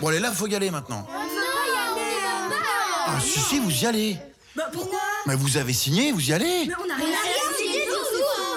Bon, allez, là, faut y aller maintenant. On ne peut pas y aller. Ah, si, vous y allez. Bah pourquoi? Mais vous avez signé, vous y allez. Mais on n'a rien On n'a rien signé du tout.